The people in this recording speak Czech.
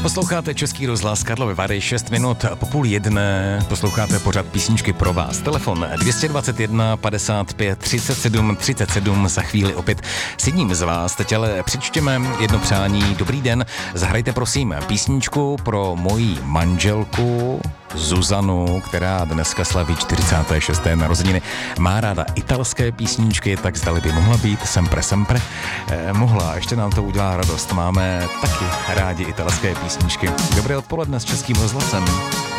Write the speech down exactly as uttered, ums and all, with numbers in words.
Posloucháte Český rozhlas Karlovy Vary, šest minut po půl jedné. Posloucháte pořad Písničky pro vás. Telefon dvě dvacet jedna padesát pět třicet sedm třicet sedm. Za chvíli opět s jedním z vás. Teď ale přečtěme jedno přání. Dobrý den, zahrajte prosím písničku pro moji manželku Zuzanu, která dneska slaví čtyřicáté šesté narozeniny. Má ráda italské písničky, tak zdali by mohla být sempre sempre. Eh, mohla, ještě nám to udělá radost. Máme taky rádi italské písničky. Dobré odpoledne s Českým rozhlasem.